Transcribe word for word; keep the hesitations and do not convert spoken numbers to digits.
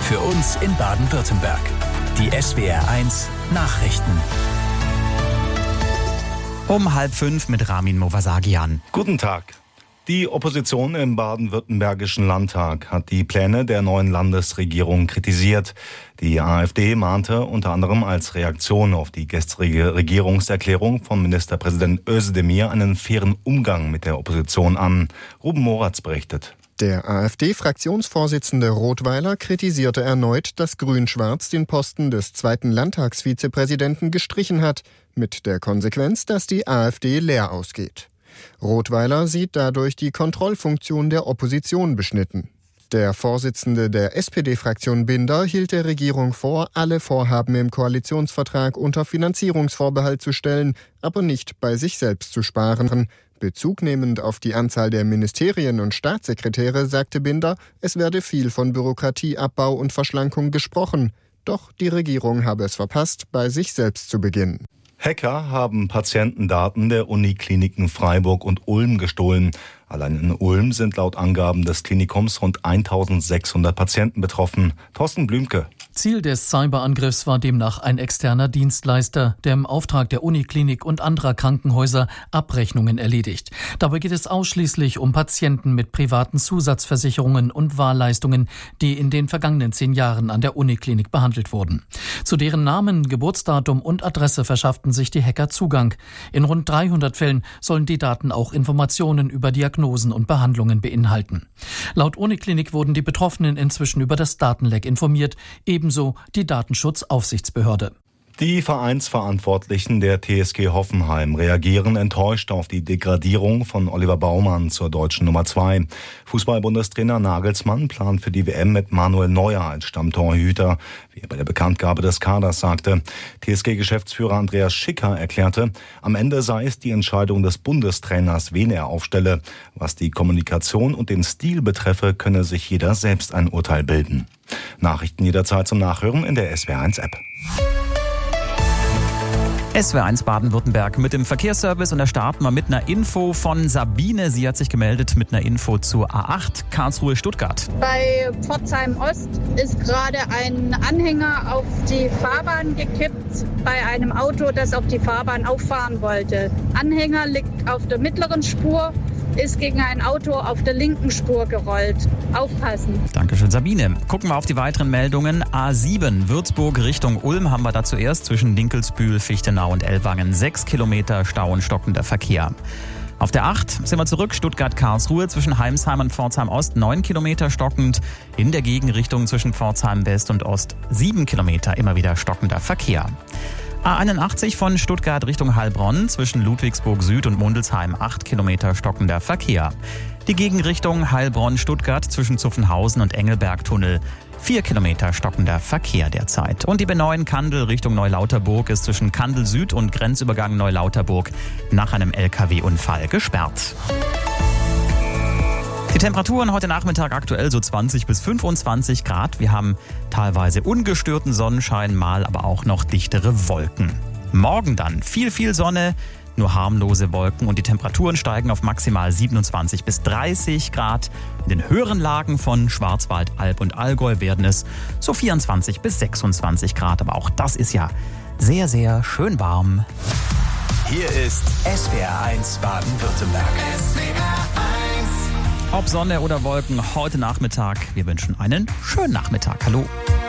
Für uns in Baden-Württemberg. Die S W R eins Nachrichten. Um halb fünf mit Ramin Movasagian. Guten Tag. Die Opposition im baden-württembergischen Landtag hat die Pläne der neuen Landesregierung kritisiert. Die AfD mahnte unter anderem als Reaktion auf die gestrige Regierungserklärung von Ministerpräsident Özdemir einen fairen Umgang mit der Opposition an. Ruben Moratz berichtet. Der AfD-Fraktionsvorsitzende Rothweiler kritisierte erneut, dass Grün-Schwarz den Posten des zweiten Landtagsvizepräsidenten gestrichen hat, mit der Konsequenz, dass die AfD leer ausgeht. Rothweiler sieht dadurch die Kontrollfunktion der Opposition beschnitten. Der Vorsitzende der S P D-Fraktion Binder hielt der Regierung vor, alle Vorhaben im Koalitionsvertrag unter Finanzierungsvorbehalt zu stellen, aber nicht bei sich selbst zu sparen. Bezug nehmend auf die Anzahl der Ministerien und Staatssekretäre sagte Binder, es werde viel von Bürokratieabbau und Verschlankung gesprochen. Doch die Regierung habe es verpasst, bei sich selbst zu beginnen. Hacker haben Patientendaten der Unikliniken Freiburg und Ulm gestohlen. Allein in Ulm sind laut Angaben des Klinikums rund eintausendsechshundert Patienten betroffen. Thorsten Blümke. Ziel des Cyberangriffs war demnach ein externer Dienstleister, der im Auftrag der Uniklinik und anderer Krankenhäuser Abrechnungen erledigt. Dabei geht es ausschließlich um Patienten mit privaten Zusatzversicherungen und Wahlleistungen, die in den vergangenen zehn Jahren an der Uniklinik behandelt wurden. Zu deren Namen, Geburtsdatum und Adresse verschafften sich die Hacker Zugang. In rund dreihundert Fällen sollen die Daten auch Informationen über Diagnosen und Behandlungen beinhalten. Laut Uniklinik wurden die Betroffenen inzwischen über das Datenleck informiert, ebenso die Datenschutzaufsichtsbehörde. Die Vereinsverantwortlichen der T S G Hoffenheim reagieren enttäuscht auf die Degradierung von Oliver Baumann zur deutschen Nummer zwei. Fußball-Bundestrainer Nagelsmann plant für die W M mit Manuel Neuer als Stammtorhüter, wie er bei der Bekanntgabe des Kaders sagte. T S G-Geschäftsführer Andreas Schicker erklärte, am Ende sei es die Entscheidung des Bundestrainers, wen er aufstelle. Was die Kommunikation und den Stil betreffe, könne sich jeder selbst ein Urteil bilden. Nachrichten jederzeit zum Nachhören in der S W R eins App. S W R eins Baden-Württemberg mit dem Verkehrsservice und da starten wir mit einer Info von Sabine. Sie hat sich gemeldet mit einer Info zur A acht Karlsruhe-Stuttgart. Bei Pforzheim Ost ist gerade ein Anhänger auf die Fahrbahn gekippt bei einem Auto, das auf die Fahrbahn auffahren wollte. Anhänger liegt auf der mittleren Spur, ist gegen ein Auto auf der linken Spur gerollt. Aufpassen. Dankeschön, Sabine. Gucken wir auf die weiteren Meldungen. A sieben, Würzburg Richtung Ulm haben wir da zuerst zwischen Dinkelsbühl, Fichtenau und Ellwangen. Sechs Kilometer Stau und stockender Verkehr. Auf der acht sind wir zurück, Stuttgart-Karlsruhe zwischen Heimsheim und Pforzheim-Ost. Neun Kilometer stockend. In der Gegenrichtung zwischen Pforzheim-West und Ost. Sieben Kilometer immer wieder stockender Verkehr. A einundachtzig von Stuttgart Richtung Heilbronn zwischen Ludwigsburg Süd und Mundelsheim acht Kilometer stockender Verkehr. Die Gegenrichtung Heilbronn-Stuttgart zwischen Zuffenhausen und Engelbergtunnel vier Kilometer stockender Verkehr derzeit. Und die B neun Kandel Richtung Neulauterburg ist zwischen Kandel Süd und Grenzübergang Neulauterburg nach einem L K W-Unfall gesperrt. Die Temperaturen heute Nachmittag aktuell so zwanzig bis fünfundzwanzig Grad. Wir haben teilweise ungestörten Sonnenschein, mal aber auch noch dichtere Wolken. Morgen dann viel, viel Sonne, nur harmlose Wolken und die Temperaturen steigen auf maximal siebenundzwanzig bis dreißig Grad. In den höheren Lagen von Schwarzwald, Alb und Allgäu werden es so vierundzwanzig bis sechsundzwanzig Grad. Aber auch das ist ja sehr, sehr schön warm. Hier ist S W R eins Baden-Württemberg. S W R eins. Ob Sonne oder Wolken, heute Nachmittag. Wir wünschen einen schönen Nachmittag. Hallo.